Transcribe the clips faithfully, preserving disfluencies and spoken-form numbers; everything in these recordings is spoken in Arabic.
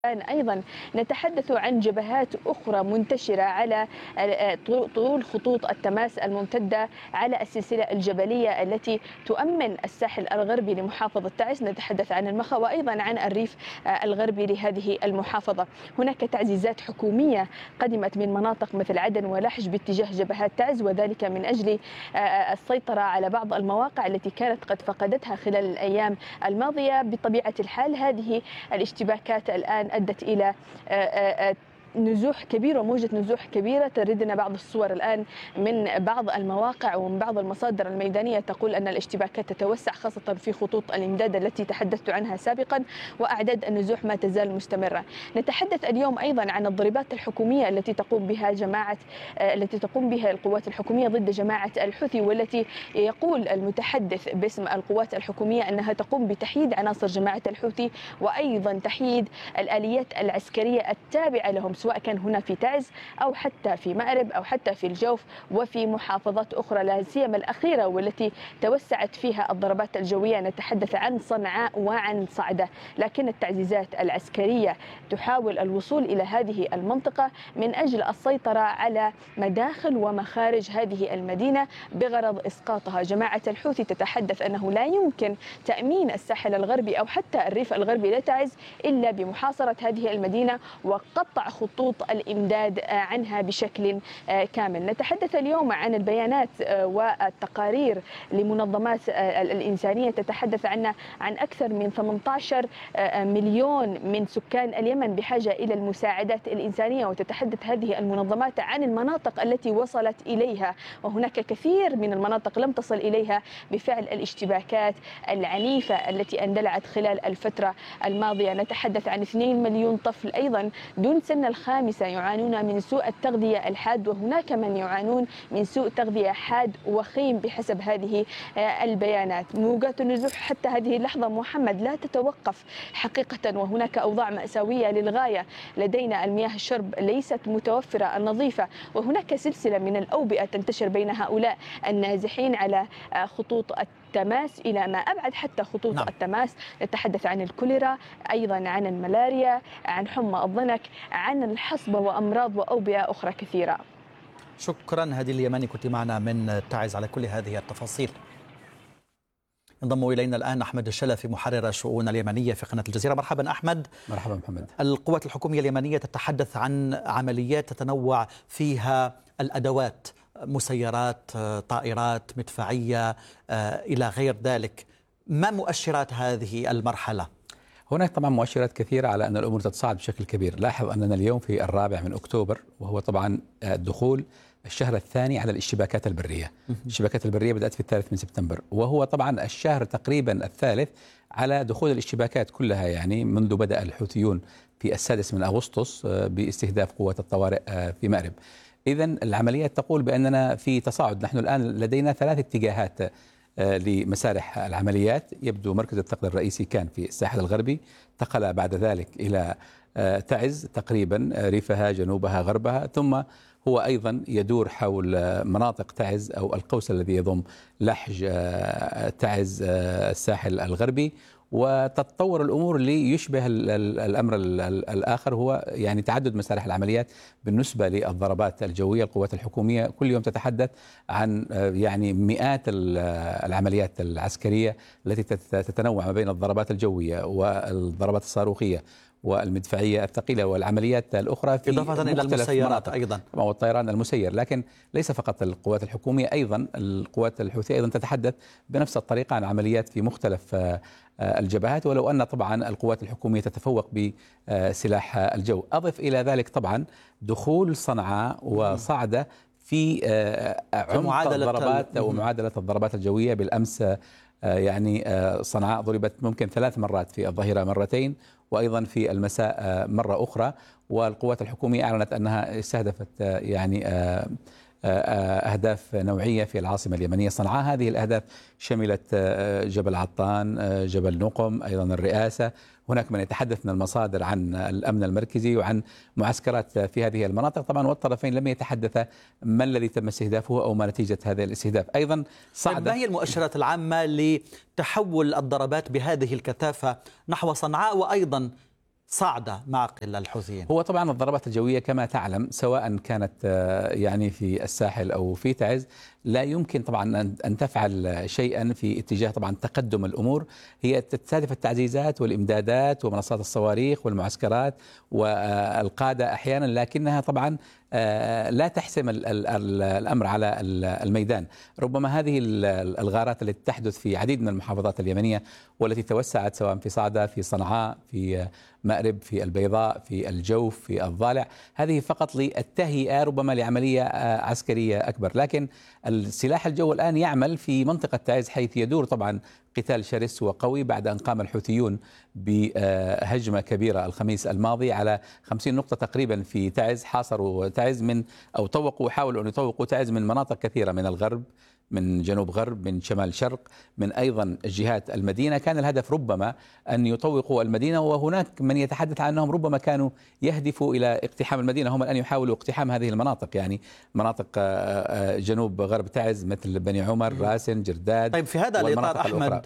أيضا نتحدث عن جبهات أخرى منتشرة على طول خطوط التماس الممتدة على السلسلة الجبلية التي تؤمن الساحل الغربي لمحافظة تعز. نتحدث عن المخا وأيضا عن الريف الغربي لهذه المحافظة. هناك تعزيزات حكومية قدمت من مناطق مثل عدن ولحج باتجاه جبهات تعز، وذلك من أجل السيطرة على بعض المواقع التي كانت قد فقدتها خلال الأيام الماضية. بطبيعة الحال هذه الاشتباكات الآن أدت إلى نزوح كبير وموجة نزوح كبيرة. تردنا بعض الصور الآن من بعض المواقع ومن بعض المصادر الميدانية تقول أن الاشتباكات تتوسع خاصة في خطوط الإمداد التي تحدثت عنها سابقا، وأعداد النزوح ما تزال مستمرة. نتحدث اليوم أيضا عن الضربات الحكومية التي تقوم بها جماعة التي تقوم بها القوات الحكومية ضد جماعة الحوثي، والتي يقول المتحدث باسم القوات الحكومية أنها تقوم بتحييد عناصر جماعة الحوثي وأيضا تحييد الآليات العسكرية التابعة لهم، سواء كان هنا في تعز أو حتى في مأرب أو حتى في الجوف وفي محافظات أخرى، لا سيما الأخيرة والتي توسعت فيها الضربات الجوية. نتحدث عن صنعاء وعن صعدة، لكن التعزيزات العسكرية تحاول الوصول إلى هذه المنطقة من أجل السيطرة على مداخل ومخارج هذه المدينة بغرض إسقاطها. جماعة الحوثي تتحدث أنه لا يمكن تأمين الساحل الغربي أو حتى الريف الغربي لتعز إلا بمحاصرة هذه المدينة وقطع خطوط الإمداد عنها بشكل كامل. نتحدث اليوم عن البيانات والتقارير لمنظمات الإنسانية تتحدث عن عن أكثر من ثمانية عشر مليون من سكان اليمن بحاجة إلى المساعدات الإنسانية، وتتحدث هذه المنظمات عن المناطق التي وصلت إليها، وهناك كثير من المناطق لم تصل إليها بفعل الاشتباكات العنيفة التي اندلعت خلال الفترة الماضية. نتحدث عن اثنين مليون طفل أيضا دون سن الخامسة يعانون من سوء التغذية الحاد، وهناك من يعانون من سوء تغذية حاد وخيم بحسب هذه البيانات. موجات النزوح حتى هذه اللحظة محمد لا تتوقف حقيقة، وهناك أوضاع مأساوية للغاية. لدينا المياه الشرب ليست متوفرة النظيفة، وهناك سلسلة من الأوبئة تنتشر بين هؤلاء النازحين على خطوط التماس إلى ما أبعد حتى خطوط نعم. التماس. نتحدث عن الكوليرا، أيضا عن الملاريا، عن حمى الضنك، عن الحصبة وأمراض وأوبئة أخرى كثيرة. شكرا هدي اليماني، كنت معنا من تعز على كل هذه التفاصيل. انضم إلينا الآن أحمد الشلفي محرر الشؤون اليمنية في قناة الجزيرة. مرحبا أحمد. مرحبا محمد. القوات الحكومية اليمنية تتحدث عن عمليات تتنوع فيها الأدوات، مسيرات، طائرات مدفعية إلى غير ذلك. ما مؤشرات هذه المرحلة؟ هناك طبعا مؤشرات كثيرة على أن الأمور تتصاعد بشكل كبير. لاحظ أننا اليوم في الرابع من أكتوبر، وهو طبعا دخول الشهر الثاني على الاشتباكات البرية. الاشتباكات البرية بدأت في الثالث من سبتمبر، وهو طبعا الشهر تقريبا الثالث على دخول الاشتباكات كلها، يعني منذ بدأ الحوثيون في السادس من أغسطس باستهداف قوات الطوارئ في مأرب. إذن العمليات تقول بأننا في تصاعد. نحن الآن لدينا ثلاث اتجاهات لمسارح العمليات. يبدو مركز الثقل الرئيسي كان في الساحل الغربي، انتقل بعد ذلك إلى تعز تقريبا، ريفها، جنوبها، غربها، ثم هو أيضا يدور حول مناطق تعز أو القوس الذي يضم لحج، تعز، الساحل الغربي. وتتطور الأمور ليشبه الأمر الآخر، هو يعني تعدد مسارح العمليات بالنسبة للضربات الجوية. القوات الحكومية كل يوم تتحدث عن يعني مئات العمليات العسكرية التي تتنوع ما بين الضربات الجوية والضربات الصاروخية والمدفعية الثقيلة والعمليات الأخرى، في إضافة إلى المسيرات أيضا والطيران المسير. لكن ليس فقط القوات الحكومية، أيضا القوات الحوثية أيضا تتحدث بنفس الطريقة عن عمليات في مختلف الجبهات، ولو أن طبعا القوات الحكومية تتفوق بسلاح الجو. أضف إلى ذلك طبعا دخول صنعاء وصعدة في عمق الضربات ومعادلة الضربات الجوية. بالأمس يعني صنعاء ضربت ممكن ثلاث مرات، في الظهيرة مرتين، وأيضا في المساء مرة أخرى. والقوات الحكومية أعلنت أنها استهدفت يعني أهداف نوعية في العاصمة اليمنية صنعاء. هذه الأهداف شملت جبل عطان، جبل نقم، أيضا الرئاسة. هناك من يتحدث من المصادر عن الأمن المركزي وعن معسكرات في هذه المناطق طبعا، والطرفين لم يتحدثا ما الذي تم استهدافه أو ما نتيجة هذا الاستهداف. أيضا صعدة. ما هي المؤشرات العامة لتحول الضربات بهذه الكثافة نحو صنعاء وأيضا صعد معقل الحوثيين؟ هو طبعا الضربات الجوية كما تعلم سواء كانت يعني في الساحل أو في تعز لا يمكن طبعا أن تفعل شيئا في اتجاه طبعا تقدم الأمور. هي تستهدف التعزيزات والإمدادات ومنصات الصواريخ والمعسكرات والقادة أحيانا، لكنها طبعا لا تحسم الأمر على الميدان. ربما هذه الغارات التي تحدث في عديد من المحافظات اليمنية والتي توسعت سواء في صعدة، في صنعاء، في مأرب، في البيضاء، في الجوف، في الضالع، هذه فقط للتهيئة ربما لعملية عسكرية أكبر. لكن السلاح الجوي الآن يعمل في منطقة تعز حيث يدور طبعا قتال شرس وقوي بعد أن قام الحوثيون بهجمة كبيرة الخميس الماضي على خمسين نقطة تقريبا في تعز. حاصروا تعز من أو طوقوا حاولوا أن يطوقوا تعز من مناطق كثيرة، من الغرب، من جنوب غرب، من شمال شرق، من أيضا جهات المدينة. كان الهدف ربما أن يطوقوا المدينة، وهناك من يتحدث عن أنهم ربما كانوا يهدفوا إلى اقتحام المدينة. هم الآن يحاولوا اقتحام هذه المناطق، يعني مناطق جنوب غرب تعز مثل بني عمر، راسن، جرداد. طيب في هذا الإطار أحمد،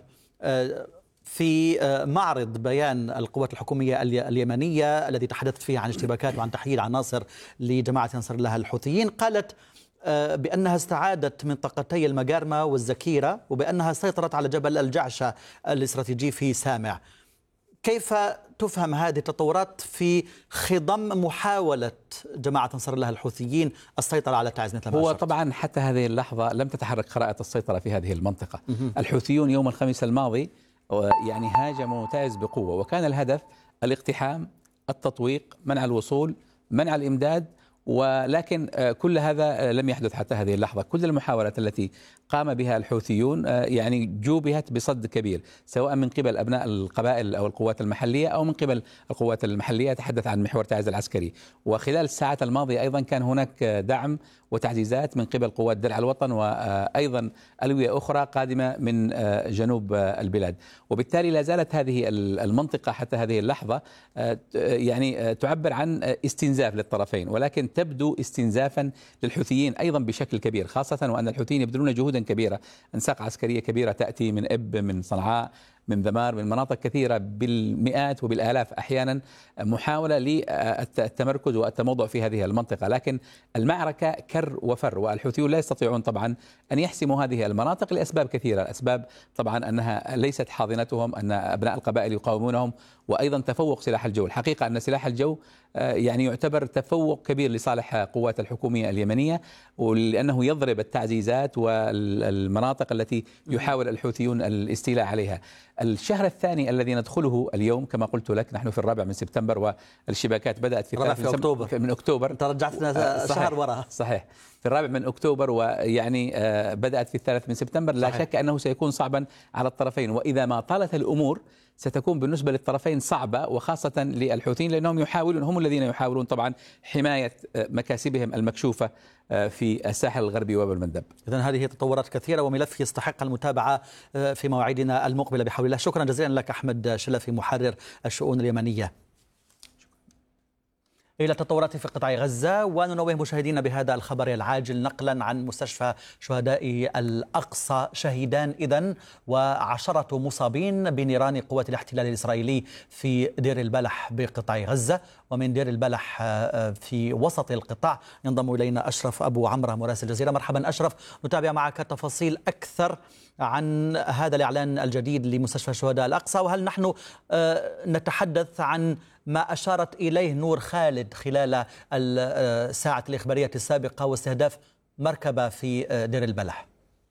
في معرض بيان القوات الحكومية اليمنية الذي تحدثت فيه عن اشتباكات وعن تحييد عناصر لجماعة أنصار الله الحوثيين، قالت بأنها استعادت منطقتي المجارمة والزكيرة وبأنها سيطرت على جبل الجعشة الاستراتيجي في سامع. كيف تفهم هذه التطورات في خضم محاولة جماعة أنصار الله الحوثيين السيطرة على تعز مثل ما هو أشرت؟ طبعا حتى هذه اللحظة لم تتحرك خرائط السيطرة في هذه المنطقة. الحوثيون يوم الخميس الماضي يعني هاجموا تعز بقوة، وكان الهدف الاقتحام، التطويق، منع الوصول، منع الإمداد، ولكن كل هذا لم يحدث حتى هذه اللحظة. كل المحاولات التي قام بها الحوثيون يعني جوبهت بصد كبير، سواء من قبل أبناء القبائل أو القوات المحلية أو من قبل القوات المحلية. تحدث عن محور تعز العسكري، وخلال الساعات الماضية أيضا كان هناك دعم وتعزيزات من قبل قوات درع الوطن وأيضا ألوية أخرى قادمة من جنوب البلاد. وبالتالي لا زالت هذه المنطقة حتى هذه اللحظة يعني تعبر عن استنزاف للطرفين، ولكن تبدو استنزافا للحوثيين أيضا بشكل كبير، خاصة وأن الحوثيين يبذلون جهودا كبيرة، أنساق عسكرية كبيرة تأتي من إب، من صنعاء، من ذمار، من مناطق كثيرة بالمئات وبالآلاف أحيانا، محاولة للتمركز والتموضع في هذه المنطقة. لكن المعركة كر وفر، والحوثيون لا يستطيعون طبعا أن يحسموا هذه المناطق لأسباب كثيرة. الأسباب طبعا أنها ليست حاضنتهم، أن أبناء القبائل يقاومونهم، وأيضا تفوق سلاح الجو. الحقيقة أن سلاح الجو يعني يعتبر تفوق كبير لصالح قوات الحكومية اليمنية، ولأنه يضرب التعزيزات والمناطق التي يحاول الحوثيون الاستيلاء عليها. الشهر الثاني الذي ندخله اليوم كما قلت لك، نحن في الرابع من سبتمبر، والشبكات بدأت في, في أكتوبر. من أكتوبر. أنت رجعتنا شهر وراء. صحيح، في الرابع من أكتوبر، ويعني بدأت في الثالث من سبتمبر. لا صحيح. شك أنه سيكون صعبا على الطرفين، وإذا ما طالت الأمور ستكون بالنسبة للطرفين صعبة، وخاصة للحوثيين لأنهم يحاولون، هم الذين يحاولون طبعا حماية مكاسبهم المكشوفة في الساحل الغربي وباب المندب. إذن هذه تطورات كثيرة وملف يستحق المتابعة في مواعيدنا المقبلة بحول الله. شكرا جزيلا لك أحمد شلفي، محرر الشؤون اليمنية. إلى التطورات في قطاع غزة، وننوه مشاهدينا بهذا الخبر العاجل نقلا عن مستشفى شهداء الأقصى. شهيدان إذن وعشرة مصابين بنيران قوات الاحتلال الإسرائيلي في دير البلح بقطاع غزة. ومن دير البلح في وسط القطاع ينضم إلينا أشرف أبو عمرة مراسل الجزيرة. مرحبا أشرف، نتابع معك تفاصيل أكثر عن هذا الإعلان الجديد لمستشفى شهداء الأقصى، وهل نحن نتحدث عن ما أشارت إليه نور خالد خلال الساعة الإخبارية السابقة واستهداف مركبة في دير البلح؟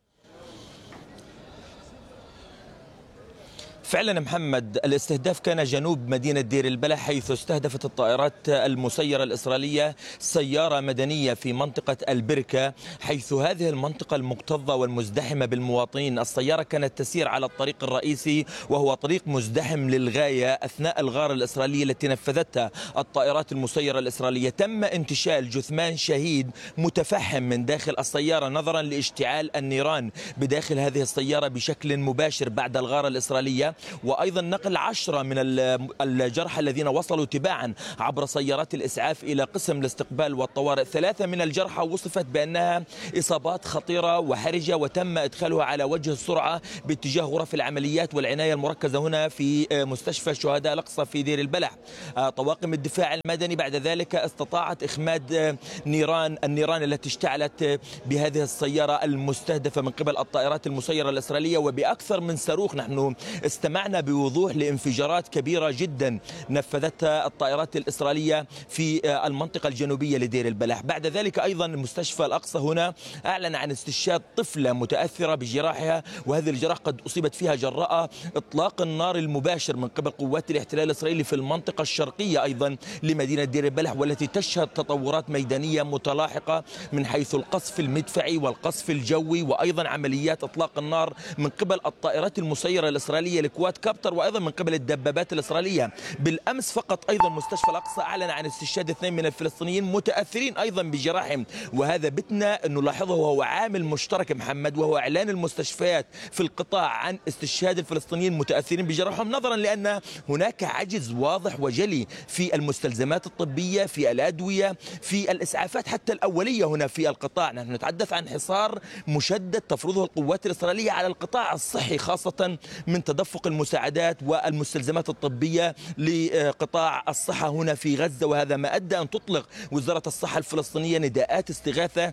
فعلا محمد، الاستهداف كان جنوب مدينة دير البلح، حيث استهدفت الطائرات المسيرة الإسرائيلية سيارة مدنية في منطقة البركة، حيث هذه المنطقة المكتظة والمزدحمة بالمواطنين. السيارة كانت تسير على الطريق الرئيسي، وهو طريق مزدحم للغاية، أثناء الغارة الإسرائيلية التي نفذتها الطائرات المسيرة الإسرائيلية. تم انتشال جثمان شهيد متفحم من داخل السيارة نظرا لاشتعال النيران بداخل هذه السيارة بشكل مباشر بعد الغارة الإسرائيلية. وأيضا نقل عشرة من الجرحى الذين وصلوا تباعا عبر سيارات الإسعاف إلى قسم الاستقبال والطوارئ. ثلاثة من الجرحى وصفت بأنها إصابات خطيرة وحرجة، وتم إدخالها على وجه السرعة باتجاه غرف العمليات والعناية المركزة هنا في مستشفى شهداء الأقصى في دير البلح. طواقم الدفاع المدني بعد ذلك استطاعت إخماد نيران النيران التي اشتعلت بهذه السيارة المستهدفة من قبل الطائرات المسيرة الإسرائيلية وبأكثر من صاروخ. نحن استمعنا بوضوح لانفجارات كبيرة جدا نفذتها الطائرات الإسرائيلية في المنطقة الجنوبية لدير البلح. بعد ذلك أيضا مستشفى الأقصى هنا أعلن عن استشهاد طفلة متأثرة بجراحها، وهذه الجراح قد أصيبت فيها جراء إطلاق النار المباشر من قبل قوات الاحتلال الإسرائيلي في المنطقة الشرقية أيضا لمدينة دير البلح، والتي تشهد تطورات ميدانية متلاحقة من حيث القصف المدفعي والقصف الجوي، وأيضا عمليات إطلاق النار من قبل الطائرات المسيرة الإسرائيلية لكواد كابتر، وأيضا من قبل الدبابات الإسرائيلية. بالأمس فقط أيضا مستشفى الأقصى أعلن عن استشهاد اثنين من الفلسطينيين متأثرين أيضا بجراحهم، وهذا بتنا أن نلاحظه وهو عامل مشترك محمد، وهو إعلان المستشفيات في القطاع عن استشهاد الفلسطينيين متأثرين بجراحهم، نظرا لأن هناك عجز واضح وجلي في المستلزمات الطبية، في الأدوية، في الإسعافات حتى الأولية هنا في القطاع. نحن نتحدث عن حصار مشدد تفرضه القوات الإسرائيلية على القطاع الصحي، خاصة من تدفق المساعدات والمستلزمات الطبية لقطاع الصحة هنا في غزة، وهذا ما أدى أن تطلق وزارة الصحة الفلسطينية نداءات استغاثة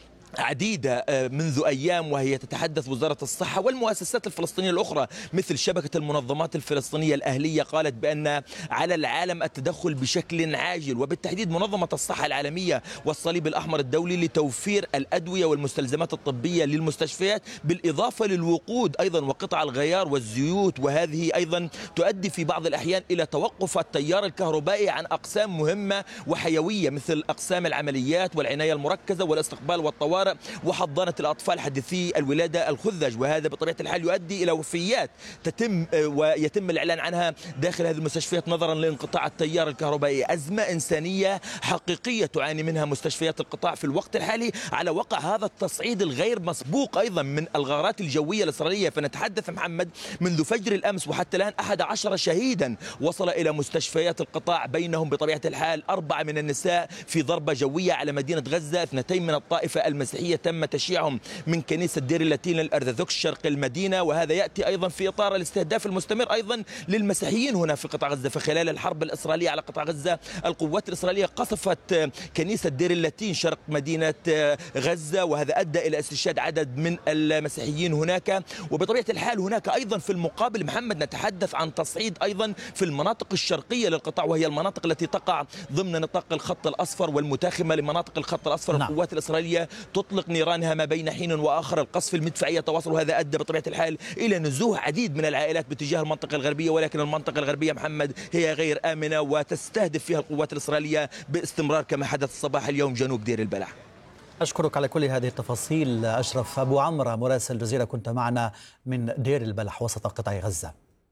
عديدة منذ أيام، وهي تتحدث وزارة الصحة والمؤسسات الفلسطينية الأخرى مثل شبكة المنظمات الفلسطينية الأهلية قالت بأن على العالم التدخل بشكل عاجل، وبالتحديد منظمة الصحة العالمية والصليب الأحمر الدولي، لتوفير الأدوية والمستلزمات الطبية للمستشفيات، بالإضافة للوقود أيضا وقطع الغيار والزيوت، وهذه أيضا تؤدي في بعض الأحيان إلى توقف التيار الكهربائي عن أقسام مهمة وحيوية مثل أقسام العمليات والعناية المركزة والاستقبال والطوارئ وحضانة الأطفال حديثي الولادة الخذج، وهذا بطبيعة الحال يؤدي إلى وفيات تتم ويتم الإعلان عنها داخل هذه المستشفيات نظرا لانقطاع التيار الكهربائي. أزمة إنسانية حقيقية تعاني منها مستشفيات القطاع في الوقت الحالي على وقع هذا التصعيد الغير مسبوق أيضا من الغارات الجوية الإسرائيلية. فنتحدث محمد منذ فجر الأمس وحتى الآن أحد عشر شهيدا وصل إلى مستشفيات القطاع، بينهم بطبيعة الحال أربعة من النساء في ضربة جوية على مدينة غزة، اثنتين من الطائفة المسيحية تم تشييعهم من كنيسة دير اللاتين الأرثوذكس شرق المدينة، وهذا يأتي أيضا في إطار الاستهداف المستمر أيضا للمسيحيين هنا في قطاع غزة. فخلال الحرب الإسرائيلية على قطاع غزة القوات الإسرائيلية قصفت كنيسة دير اللاتين شرق مدينة غزة، وهذا أدى إلى استشهاد عدد من المسيحيين هناك. وبطبيعة الحال هناك أيضا في المقابل محمد نتحدث عن تصعيد أيضا في المناطق الشرقية للقطاع، وهي المناطق التي تقع ضمن نطاق الخط الأصفر والمتاخمة لمناطق الخط الأصفر. نعم. القوات الإسرائيلية تطلق نيرانها ما بين حين وآخر، القصف المدفعي يتواصل، وهذا أدى بطبيعة الحال إلى نزوح عديد من العائلات باتجاه المنطقة الغربية، ولكن المنطقة الغربية محمد هي غير آمنة وتستهدف فيها القوات الإسرائيلية باستمرار كما حدث صباح اليوم جنوب دير البلح. أشكرك على كل هذه التفاصيل أشرف أبو عمرة مراسل الجزيرة، كنت معنا من دير البلح وسط قطاع غزة.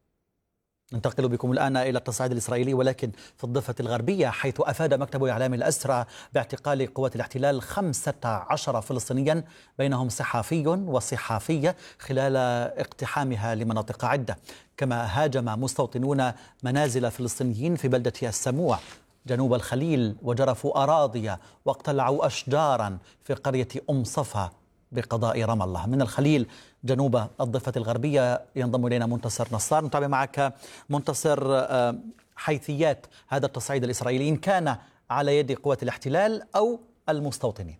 ننتقل بكم الآن إلى التصعيد الإسرائيلي ولكن في الضفة الغربية، حيث أفاد مكتب إعلام الأسرى باعتقال قوات الاحتلال خمسة عشر فلسطينيا بينهم صحافي وصحافية خلال اقتحامها لمناطق عدة. كما هاجم مستوطنون منازل فلسطينيين في بلدة السموع جنوب الخليل، وجرفوا أراضي واقتلعوا أشجارا في قرية أم صفا بقضاء رام الله. من الخليل جنوب الضفة الغربية ينضم إلينا منتصر نصار. نتابع معك منتصر حيثيات هذا التصعيد الإسرائيلي، إن كان على يد قوات الاحتلال أو المستوطنين.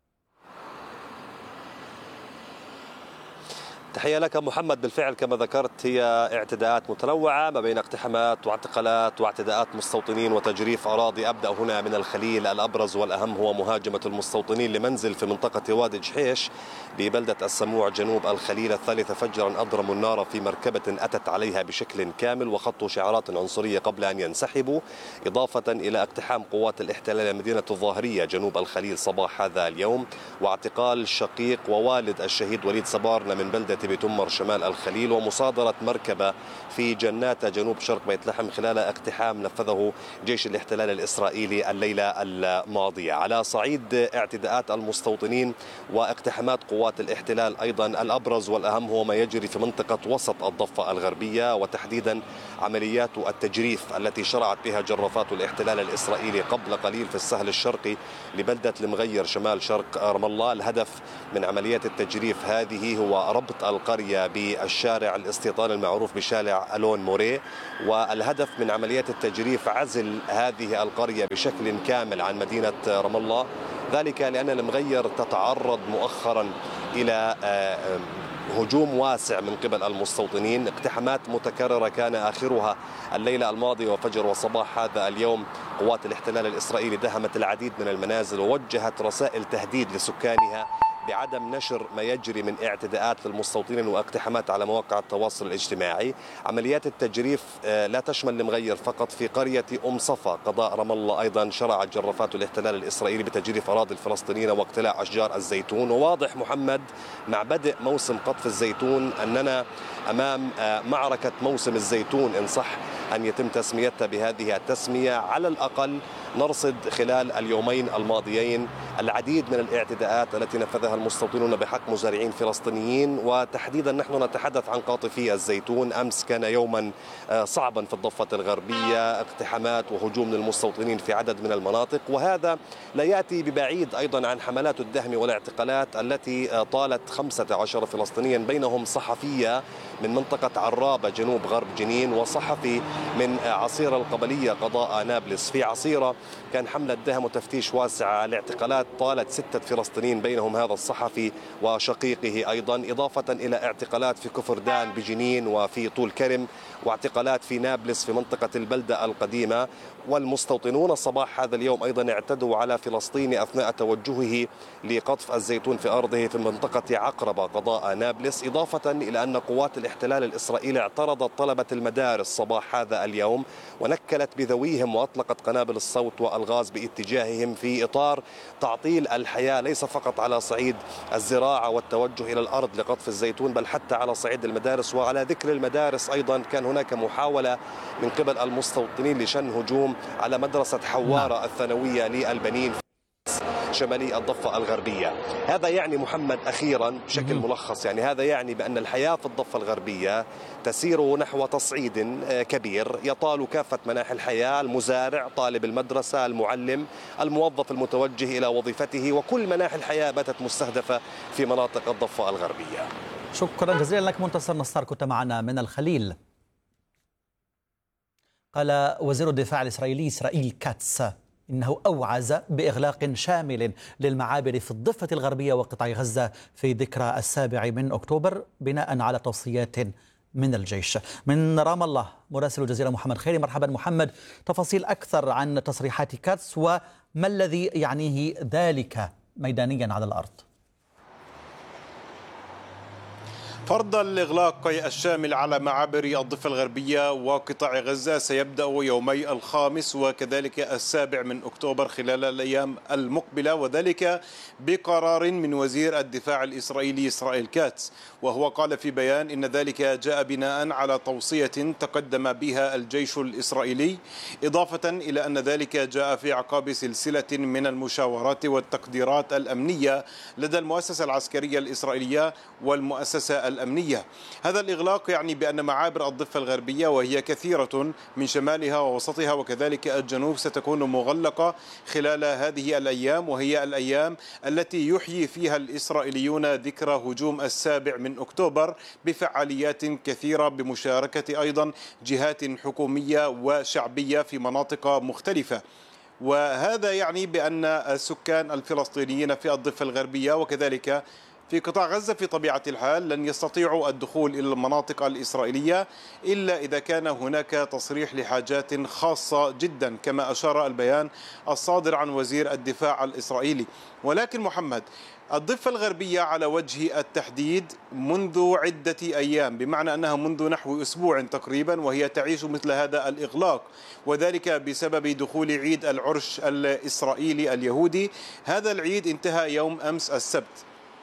تحية لك محمد. بالفعل كما ذكرت هي اعتداءات متنوعة ما بين اقتحامات واعتقالات واعتداءات مستوطنين وتجريف أراضي. أبدأ هنا من الخليل، الأبرز والأهم هو مهاجمة المستوطنين لمنزل في منطقة وادي جحيش ببلدة السموع جنوب الخليل. الثالثة فجرا أضرموا النار في مركبة أتت عليها بشكل كامل وخطوا شعارات عنصرية قبل أن ينسحبوا، إضافة إلى اقتحام قوات الاحتلال مدينة الظاهرية جنوب الخليل صباح هذا اليوم، واعتقال شقيق ووالد الشهيد وليد صبارنة من بلدة التي بتمر شمال الخليل ومصادرة مركبة في جنات جنوب شرق بيت لحم خلال اقتحام نفذه جيش الاحتلال الإسرائيلي الليلة الماضية. على صعيد اعتداءات المستوطنين واقتحامات قوات الاحتلال أيضا الأبرز والأهم هو ما يجري في منطقة وسط الضفة الغربية، وتحديدا عمليات التجريف التي شرعت بها جرافات الاحتلال الإسرائيلي قبل قليل في السهل الشرقي لبلدة المغير شمال شرق رام الله. الهدف من عمليات التجريف هذه هو ربط القرية بالشارع الاستيطاني المعروف بشارع ألون موري، والهدف من عمليات التجريف عزل هذه القرية بشكل كامل عن مدينة رام الله، ذلك لأن المغير تتعرض مؤخرا إلى هجوم واسع من قبل المستوطنين، اقتحامات متكررة كان آخرها الليلة الماضية وفجر وصباح هذا اليوم. قوات الاحتلال الإسرائيلي دهمت العديد من المنازل ووجهت رسائل تهديد لسكانها بعدم نشر ما يجري من اعتداءات للمستوطنين واقتحامات على مواقع التواصل الاجتماعي. عمليات التجريف لا تشمل المغير فقط، في قرية أم صفا قضاء رام الله أيضا شرعت جرافات الاحتلال الإسرائيلي بتجريف أراضي الفلسطينيين واقتلاع أشجار الزيتون. وواضح محمد مع بدء موسم قطف الزيتون أننا أمام معركة موسم الزيتون إن صح أن يتم تسميتها بهذه التسمية. على الأقل نرصد خلال اليومين الماضيين العديد من الاعتداءات التي نفذها المستوطنون بحق مزارعين فلسطينيين، وتحديدا نحن نتحدث عن قاطفي الزيتون. أمس كان يوما صعبا في الضفة الغربية، اقتحامات وهجوم للمستوطنين في عدد من المناطق، وهذا لا يأتي ببعيد أيضا عن حملات الدهم والاعتقالات التي طالت خمسة عشر فلسطينيا، بينهم صحفية من منطقة عرابة جنوب غرب جنين وصحفي من عصيرة القبلية قضاء نابلس. في عصيرة كان حملة دهم وتفتيش واسع. الاعتقالات طالت ستة فلسطينيين بينهم هذا الصحفي وشقيقه أيضا، إضافة إلى اعتقالات في كفر دان بجنين وفي طول كرم، واعتقالات في نابلس في منطقة البلدة القديمة. والمستوطنون صباح هذا اليوم أيضا اعتدوا على فلسطيني أثناء توجهه لقطف الزيتون في أرضه في منطقة عقربة قضاء نابلس، إضافة إلى أن قوات الاحتلال الإسرائيلي اعترضت طلبة المدارس صباح هذا اليوم ونكلت بذويهم وأطلقت قنابل الصوت والغاز باتجاههم في إطار تعطيل الحياة، ليس فقط على صعيد الزراعة والتوجه إلى الأرض لقطف الزيتون بل حتى على صعيد المدارس. وعلى ذكر المدارس أيضا كان هناك محاولة من قبل المستوطنين لشن هجوم على مدرسة حوارة الثانوية للبنين شمالي الضفة الغربية. هذا يعني محمد أخيرا بشكل ملخص، يعني هذا يعني بأن الحياة في الضفة الغربية تسير نحو تصعيد كبير يطال كافة مناحي الحياة، المزارع، طالب المدرسة، المعلم، الموظف المتوجه إلى وظيفته، وكل مناحي الحياة باتت مستهدفة في مناطق الضفة الغربية. شكرا جزيلا لك منتصر نصار، كنت معنا من الخليل. قال وزير الدفاع الإسرائيلي إسرائيل كاتس إنه أوعز بإغلاق شامل للمعابر في الضفة الغربية وقطاع غزة في ذكرى السابع من أكتوبر بناء على توصيات من الجيش. من رام الله مراسل الجزيرة محمد خيري. مرحبا محمد، تفاصيل أكثر عن تصريحات كاتس وما الذي يعنيه ذلك ميدانيا على الأرض؟ فرض الإغلاق الشامل على معابر الضفة الغربية وقطاع غزة سيبدأ يومي الخامس وكذلك السابع من أكتوبر خلال الأيام المقبلة، وذلك بقرار من وزير الدفاع الإسرائيلي إسرائيل كاتس، وهو قال في بيان إن ذلك جاء بناء على توصية تقدم بها الجيش الإسرائيلي، إضافة إلى أن ذلك جاء في أعقاب سلسلة من المشاورات والتقديرات الأمنية لدى المؤسسة العسكرية الإسرائيلية والمؤسسة الأمنية. هذا الإغلاق يعني بأن معابر الضفة الغربية وهي كثيرة من شمالها ووسطها وكذلك الجنوب ستكون مغلقة خلال هذه الأيام، وهي الأيام التي يحيي فيها الإسرائيليون ذكرى هجوم السابع من أكتوبر بفعاليات كثيرة بمشاركة أيضا جهات حكومية وشعبية في مناطق مختلفة. وهذا يعني بأن السكان الفلسطينيين في الضفة الغربية وكذلك في قطاع غزة في طبيعة الحال لن يستطيعوا الدخول إلى المناطق الإسرائيلية إلا إذا كان هناك تصريح لحاجات خاصة جدا، كما أشار البيان الصادر عن وزير الدفاع الإسرائيلي. ولكن محمد، الضفة الغربية على وجه التحديد منذ عدة أيام، بمعنى أنها منذ نحو أسبوع تقريبا وهي تعيش مثل هذا الإغلاق، وذلك بسبب دخول عيد العرش الإسرائيلي اليهودي. هذا العيد انتهى يوم أمس السبت،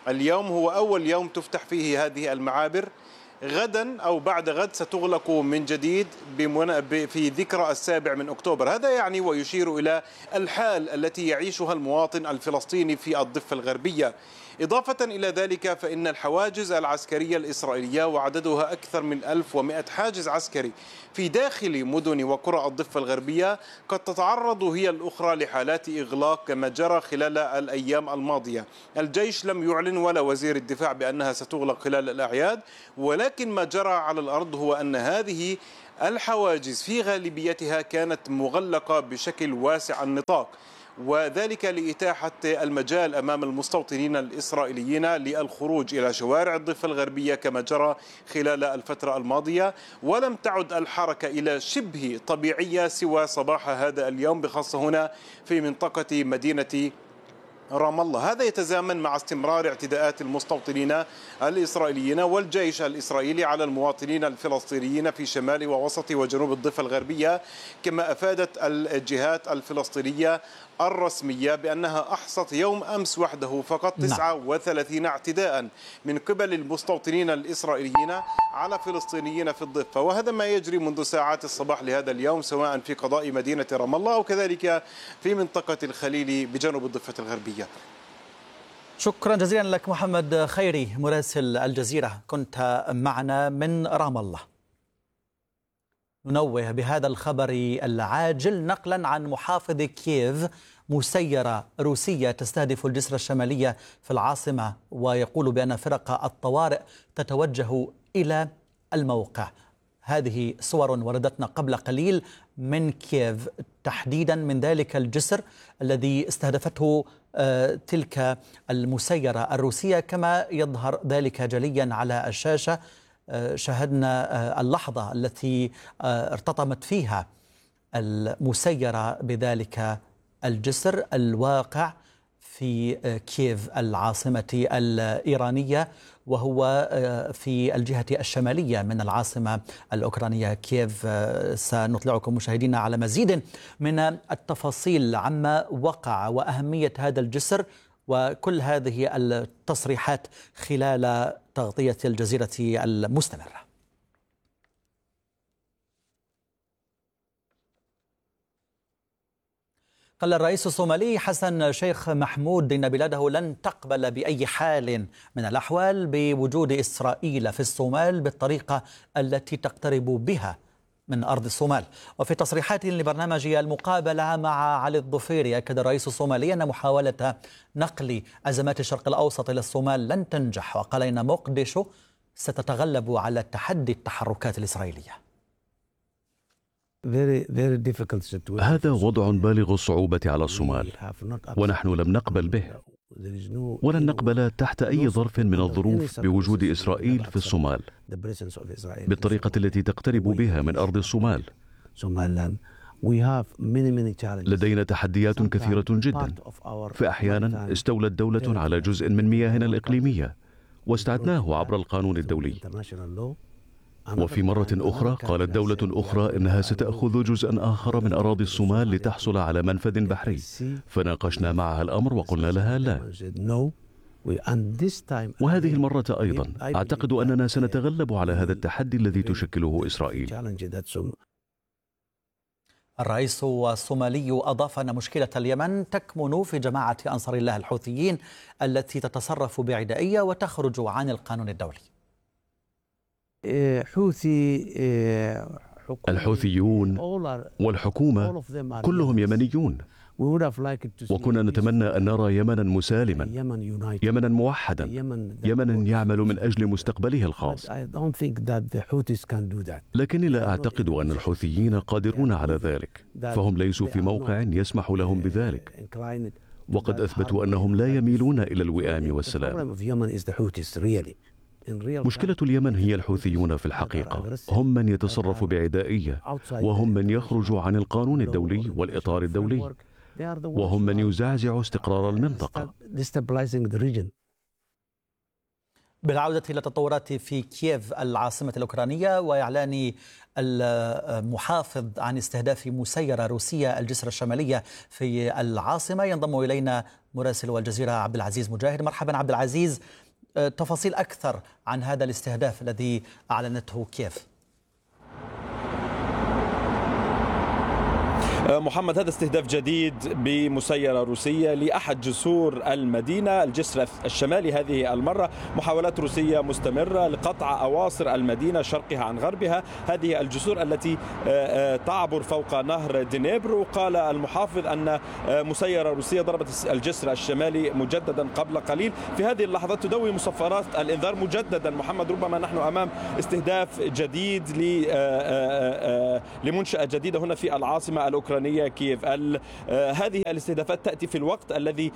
اليوم هو أول يوم تفتح فيه هذه المعابر. غدا أو بعد غد ستغلق من جديد في ذكرى السابع من أكتوبر. هذا يعني ويشير إلى الحال التي يعيشها المواطن الفلسطيني في الضفة الغربية. إضافة إلى ذلك فإن الحواجز العسكرية الإسرائيلية وعددها أكثر من ألف ومئة حاجز عسكري في داخل مدن وقرى الضفة الغربية قد تتعرض هي الأخرى لحالات إغلاق كما جرى خلال الأيام الماضية. الجيش لم يعلن ولا وزير الدفاع بأنها ستغلق خلال الأعياد، ولكن ما جرى على الأرض هو أن هذه الحواجز في غالبيتها كانت مغلقة بشكل واسع النطاق، وذلك لإتاحة المجال أمام المستوطنين الإسرائيليين للخروج إلى شوارع الضفة الغربية كما جرى خلال الفترة الماضية. ولم تعد الحركة إلى شبه طبيعية سوى صباح هذا اليوم، بخاصة هنا في منطقة مدينة رام الله. هذا يتزامن مع استمرار اعتداءات المستوطنين الإسرائيليين والجيش الإسرائيلي على المواطنين الفلسطينيين في شمال ووسط وجنوب الضفة الغربية، كما أفادت الجهات الفلسطينية الرسمية بأنها أحصت يوم أمس وحده فقط تسعة وثلاثين اعتداء من قبل المستوطنين الإسرائيليين على فلسطينيين في الضفة، وهذا ما يجري منذ ساعات الصباح لهذا اليوم سواء في قضاء مدينة رام الله أو كذلك في منطقة الخليل بجنوب الضفة الغربية. شكرا جزيلا لك محمد خيري مراسل الجزيرة، كنت معنا من رام الله. ننوه بهذا الخبر العاجل نقلا عن محافظ كييف مسيرة روسية تستهدف الجسر الشمالية في العاصمة، ويقول بأن فرق الطوارئ تتوجه إلى الموقع. هذه صور وردتنا قبل قليل من كييف، تحديدا من ذلك الجسر الذي استهدفته تلك المسيرة الروسية، كما يظهر ذلك جليا على الشاشة. شاهدنا اللحظة التي ارتطمت فيها المسيرة بذلك الجسر الواقع في كييف العاصمة الإيرانية، وهو في الجهة الشمالية من العاصمة الأوكرانية كييف. سنطلعكم مشاهدينا على مزيد من التفاصيل عما وقع وأهمية هذا الجسر وكل هذه التصريحات خلال تغطية الجزيرة المستمرة. قال الرئيس الصومالي حسن شيخ محمود إن بلاده لن تقبل بأي حال من الأحوال بوجود إسرائيل في الصومال بالطريقة التي تقترب بها من أرض الصومال. وفي تصريحات لبرنامج المقابلة مع علي الظفيري أكد الرئيس الصومالي أن محاولة نقل أزمات الشرق الأوسط إلى الصومال لن تنجح، وقال إن مقدشو ستتغلب على تحدي التحركات الإسرائيلية. هذا وضع بالغ الصعوبة على الصومال، ونحن لم نقبل به ولن نقبل تحت أي ظرف من الظروف بوجود إسرائيل في الصومال بالطريقة التي تقترب بها من أرض الصومال. لدينا تحديات كثيرة جدا، فأحيانا استولت دولة على جزء من مياهنا الإقليمية واستعدناه عبر القانون الدولي، وفي مرة أخرى قالت دولة أخرى إنها ستأخذ جزءا آخر من أراضي الصومال لتحصل على منفذ بحري، فناقشنا معها الأمر وقلنا لها لا. وهذه المرة أيضا أعتقد أننا سنتغلب على هذا التحدي الذي تشكله إسرائيل. الرئيس الصومالي أضاف أن مشكلة اليمن تكمن في جماعة أنصار الله الحوثيين التي تتصرف بعدائية وتخرج عن القانون الدولي. الحوثيون والحكومة كلهم يمنيون، وكنا نتمنى أن نرى يمنا مسالما، يمنا موحدا، يمنا يعمل من أجل مستقبله الخاص. لكني لا أعتقد أن الحوثيين قادرون على ذلك، فهم ليسوا في موقع يسمح لهم بذلك، وقد أثبتوا أنهم لا يميلون إلى الوئام والسلام. مشكلة اليمن هي الحوثيون في الحقيقة، هم من يتصرف بعدائية، وهم من يخرج عن القانون الدولي والإطار الدولي، وهم من يزعزع استقرار المنطقة. بالعودة إلى التطورات في كييف العاصمة الأوكرانية وإعلان المحافظ عن استهداف مسيرة روسية الجسر الشمالية في العاصمة، ينضم إلينا مراسل الجزيرة عبد العزيز مجاهد. مرحبا عبد العزيز، تفاصيل أكثر عن هذا الاستهداف الذي أعلنته كييف. محمد، هذا استهداف جديد بمسيرة روسية لأحد جسور المدينة الجسر الشمالي. هذه المرة محاولات روسية مستمرة لقطع أواصر المدينة شرقها عن غربها، هذه الجسور التي تعبر فوق نهر دنيبر. وقال المحافظ أن مسيرة روسية ضربت الجسر الشمالي مجددا قبل قليل. في هذه اللحظات تدوي مصفرات الإنذار مجددا. محمد، ربما نحن أمام استهداف جديد لمنشأة جديدة هنا في العاصمة الأوكرانية كييف. هذه الاستهدافات تأتي في الوقت الذي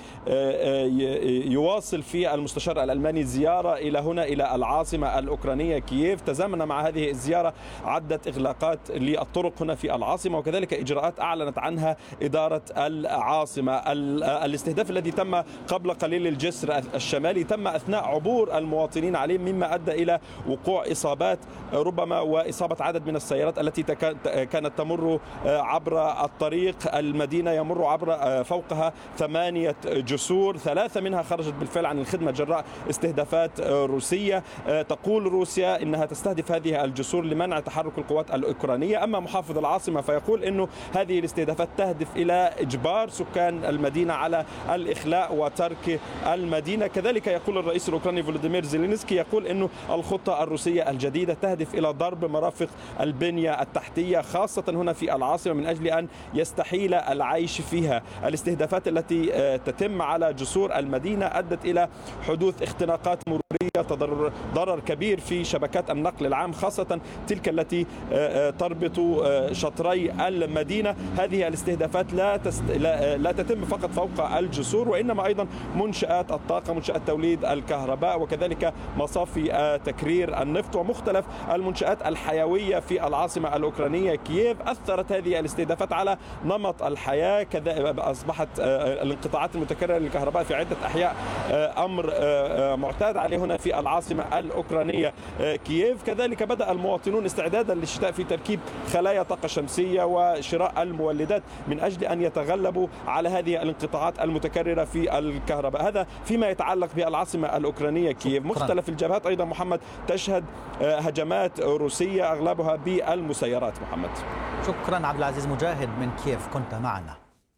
يواصل فيه المستشار الألماني زيارة إلى هنا إلى العاصمة الأوكرانية كييف. تزامن مع هذه الزيارة عدة إغلاقات للطرق هنا في العاصمة، وكذلك إجراءات أعلنت عنها إدارة العاصمة. الاستهداف الذي تم قبل قليل الجسر الشمالي تم أثناء عبور المواطنين عليه، مما أدى إلى وقوع إصابات ربما وإصابة عدد من السيارات التي كانت تمر عبر الطريق. المدينة يمر عبر فوقها ثمانية جسور، ثلاثة منها خرجت بالفعل عن الخدمة جراء استهدافات روسية. تقول روسيا إنها تستهدف هذه الجسور لمنع تحرك القوات الأوكرانية. أما محافظ العاصمة فيقول إنه هذه الاستهدافات تهدف إلى إجبار سكان المدينة على الإخلاء وترك المدينة. كذلك يقول الرئيس الأوكراني فولوديمير زيلينسكي يقول إنه الخطة الروسية الجديدة تهدف إلى ضرب مرافق البنية التحتية خاصة هنا في العاصمة من أجل أن يستحيل العيش فيها. الاستهدافات التي تتم على جسور المدينة أدت إلى حدوث اختناقات مرورية تضرر ضرر كبير في شبكات النقل العام، خاصة تلك التي تربط شطري المدينة. هذه الاستهدافات لا, تست... لا... لا تتم فقط فوق الجسور، وإنما أيضا منشآت الطاقة، منشآت توليد الكهرباء، وكذلك مصافي تكرير النفط ومختلف المنشآت الحيوية في العاصمة الأوكرانية كييف. أثرت هذه الاستهدافات على نمط الحياة، كذا أصبحت الانقطاعات المتكررة للكهرباء في عدة أحياء أمر معتاد عليه هنا في العاصمة الأوكرانية كييف. كذلك بدأ المواطنون استعدادا للشتاء في تركيب خلايا طاقة شمسية وشراء المولدات من أجل أن يتغلبوا على هذه الانقطاعات المتكررة في الكهرباء. هذا فيما يتعلق بالعاصمة الأوكرانية كييف. مختلف الجبهات أيضا محمد تشهد هجمات روسية أغلبها بالمسيرات. محمد، شكرا عبد العزيز مجاهد من كييف كنت معنا.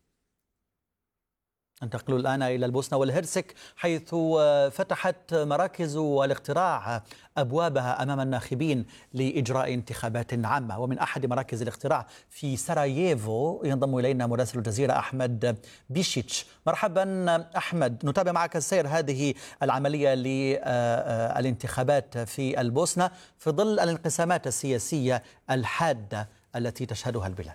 ننتقل الآن إلى البوسنة والهرسك، حيث فتحت مراكز الاقتراع أبوابها أمام الناخبين لإجراء انتخابات عامة. ومن أحد مراكز الاقتراع في سراييفو ينضم إلينا مراسل الجزيرة أحمد بيشيتش. مرحبا أحمد، نتابع معك سير هذه العملية للانتخابات في البوسنة في ظل الانقسامات السياسية الحادة التي تشهدها البلاد.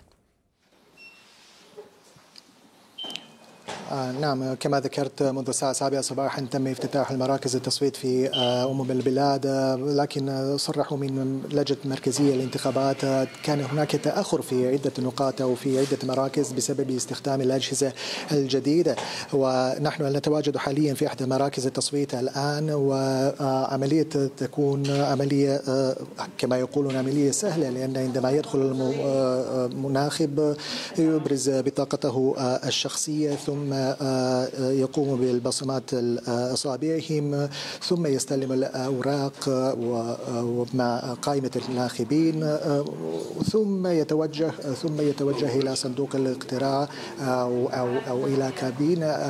آه نعم، كما ذكرت منذ الساعة السابعة صباحا تم افتتاح المراكز التصويت في آه أمم البلاد، آه لكن صرحوا من لجنة مركزية للانتخابات آه كان هناك تأخر في عدة نقاط أو في عدة مراكز بسبب استخدام الأجهزة الجديدة. ونحن نتواجد حاليا في إحدى مراكز التصويت الآن، وعملية تكون عملية آه كما يقولون عملية سهلة، لأن عندما يدخل المناخب يبرز بطاقته آه الشخصية، ثم يقوم بالبصمات أصابعهم، ثم يستلم الأوراق مع قائمة الناخبين، ثم يتوجه ثم يتوجه إلى صندوق الاقتراع أو أو أو إلى كابينة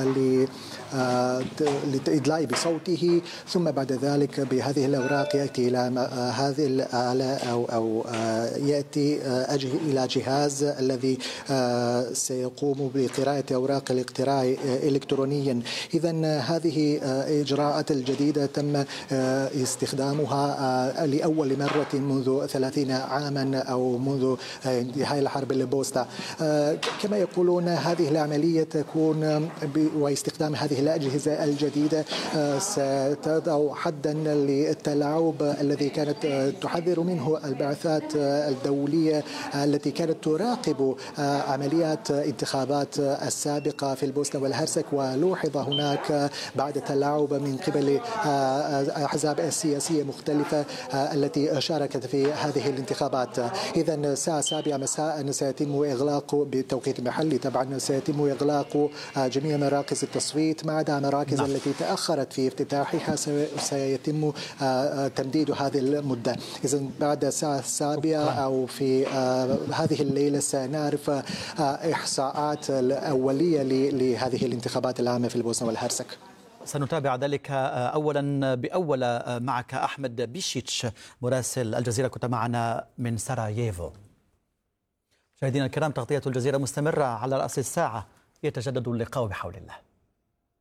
لإدلاء بصوته، ثم بعد ذلك بهذه الأوراق يأتي إلى هذه الآلة أو أو يأتي إلى جهاز الذي سيقوم بقراءة أوراق الاقتراع إلكترونيا. إذن هذه إجراءات الجديدة تم استخدامها لأول مرة منذ ثلاثين عاما أو منذ انتهاء الحرب البوسنة. كما يقولون هذه العملية تكون واستخدام هذه الأجهزة الجديدة ستضع حدا للتلاعب الذي كانت تحذر منه البعثات الدولية التي كانت تراقب عمليات انتخابات السابقة في البوسنة البوسنة والهرسك، ولوحظ هناك بعد تلاعب من قبل أحزاب سياسية مختلفة التي شاركت في هذه الانتخابات. إذا الساعة السابعة مساء سيتم إغلاق بالتوقيت المحلي، طبعا سيتم إغلاق جميع مراكز التصويت ما عدا مراكز نعم. التي تأخرت في افتتاحها سيتم تمديد هذه المدة. إذا بعد الساعة السابعة أو في هذه الليلة سنعرف إحصاءات الأولية لهذه الانتخابات العامة في البوسنة والهرسك. سنتابع ذلك أولا بأول معك أحمد بيشيتش مراسل الجزيرة، كنت معنا من سراييفو. مشاهدينا الكرام، تغطية الجزيرة مستمرة على رأس الساعة، يتجدد اللقاء بحول الله.